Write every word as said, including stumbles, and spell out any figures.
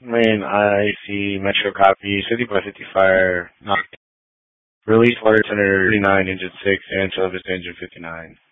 Main I C Metro copy, City by City Fire, knock. Release water center thirty-nine, engine six, and service engine fifty-nine.